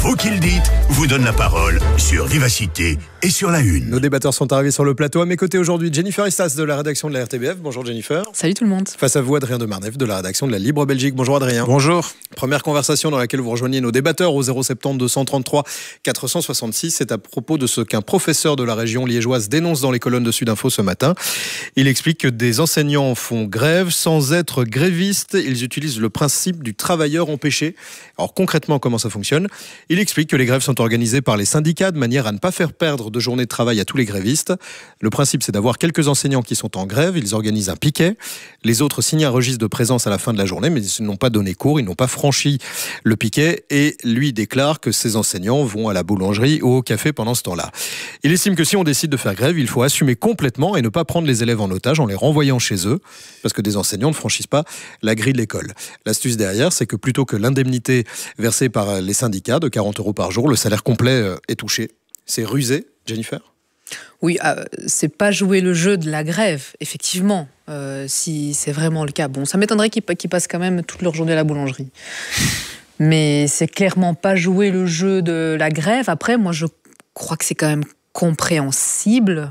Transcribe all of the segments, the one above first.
Vous qui le dites vous donne la parole sur Vivacité et sur La Une. Nos débatteurs sont arrivés sur le plateau. À mes côtés aujourd'hui, Jennifer Estas de la rédaction de la RTBF. Bonjour Jennifer. Salut tout le monde. Face à vous, Adrien de Marneffe de la rédaction de la Libre Belgique. Bonjour Adrien. Bonjour. Première conversation dans laquelle vous rejoignez nos débatteurs au 070 233 466. C'est à propos de ce qu'un professeur de la région liégeoise dénonce dans les colonnes de Sud Info ce matin. Il explique que des enseignants font grève sans être grévistes. Ils utilisent le principe du travailleur empêché. Alors concrètement, comment ça fonctionne ? Il explique que les grèves sont organisées par les syndicats de manière à ne pas faire perdre de journée de travail à tous les grévistes. Le principe, c'est d'avoir quelques enseignants qui sont en grève. Ils organisent un piquet. Les autres signent un registre de présence à la fin de la journée, mais ils n'ont pas donné cours, ils n'ont pas franchi le piquet. Et lui déclare que ces enseignants vont à la boulangerie ou au café pendant ce temps-là. Il estime que si on décide de faire grève, il faut assumer complètement et ne pas prendre les élèves en otage en les renvoyant chez eux, parce que des enseignants ne franchissent pas la grille de l'école. L'astuce derrière, c'est que plutôt que l'indemnité versée par les syndicats de 40 € par jour, le salaire complet est touché. C'est rusé, Jennifer ? Oui, c'est pas jouer le jeu de la grève, effectivement, si c'est vraiment le cas. Bon, ça m'étonnerait qu'ils passent quand même toute leur journée à la boulangerie. Mais c'est clairement pas jouer le jeu de la grève. Après, moi, je crois que c'est quand même compréhensible.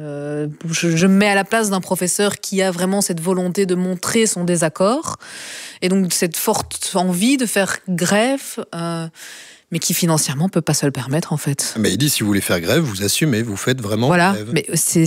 Je me mets à la place d'un professeur qui a vraiment cette volonté de montrer son désaccord et donc cette forte envie de faire grève, mais qui financièrement peut pas se le permettre en fait. Mais il dit si vous voulez faire grève, vous assumez, vous faites vraiment grève. Mais c'est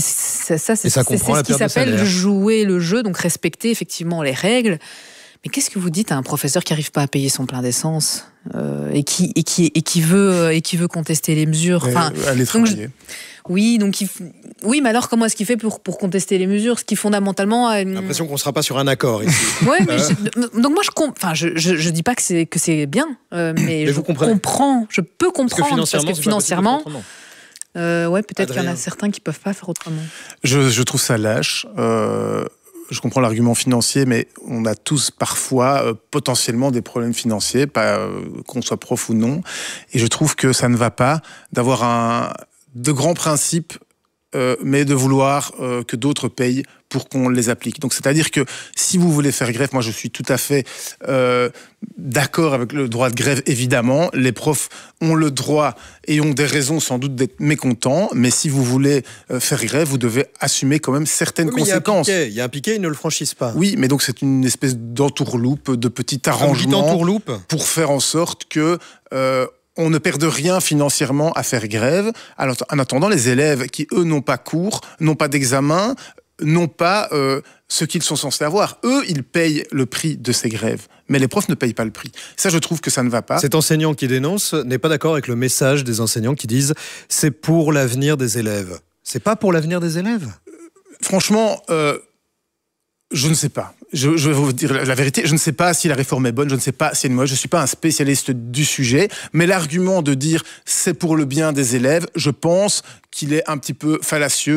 ce qui s'appelle jouer le jeu, donc respecter effectivement les règles. Mais qu'est-ce que vous dites à un professeur qui n'arrive pas à payer son plein d'essence et qui veut contester les mesures, aller travailler. Oui, mais alors comment est-ce qu'il fait pour contester les mesures, ce qui fondamentalement J'ai l'impression qu'on ne sera pas sur un accord ici. Ouais, mais donc moi je dis pas que c'est bien, mais je peux comprendre parce que financièrement peut-être qu'il y en a certains qui peuvent pas faire autrement. Je trouve ça lâche. Je comprends l'argument financier, mais on a tous parfois potentiellement des problèmes financiers, qu'on soit prof ou non. Et je trouve que ça ne va pas d'avoir de grands principes, mais de vouloir que d'autres payent pour qu'on les applique. Donc, c'est-à-dire que si vous voulez faire grève, moi je suis tout à fait d'accord avec le droit de grève, évidemment. Les profs ont le droit et ont des raisons sans doute d'être mécontents, mais si vous voulez faire grève, vous devez assumer quand même certaines conséquences. Il y a un piquet, ils ne le franchissent pas. Oui, mais donc c'est une espèce d'entourloupe, de petit arrangement pour faire en sorte que on ne perde rien financièrement à faire grève. Alors, en attendant, les élèves qui, eux, n'ont pas cours, n'ont pas d'examen, n'ont pas ce qu'ils sont censés avoir. Eux, ils payent le prix de ces grèves, mais les profs ne payent pas le prix. Ça, je trouve que ça ne va pas. Cet enseignant qui dénonce n'est pas d'accord avec le message des enseignants qui disent « c'est pour l'avenir des élèves ». C'est pas pour l'avenir des élèves ? Franchement, je ne sais pas. Je vais vous dire la vérité. Je ne sais pas si la réforme est bonne. Je ne sais pas si elle est mauvaise. Je ne suis pas un spécialiste du sujet. Mais l'argument de dire c'est pour le bien des élèves, je pense qu'il est un petit peu fallacieux.